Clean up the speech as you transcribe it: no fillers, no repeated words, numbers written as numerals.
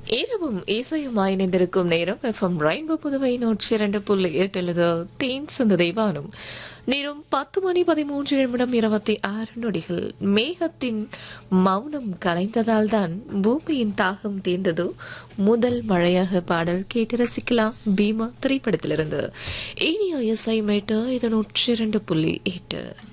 இரவும் இசையுமாய் இணைந்திருக்கும் நேரம் எஃப்எம் ரெயின்போ புதுவை 102.8 தேன் சிந்ததை வானம் நேரம் 10:13 நொடிகள். மேகத்தின் மௌனம் கலைந்ததால் தான் பூமியின் தாகம் தீர்ந்ததோ முதல் மழையாக பாடல் கேட்டு ரசிக்கலாம். பீமா திரைப்படத்திலிருந்து இனிய இசை மேட்டு இது 102.8.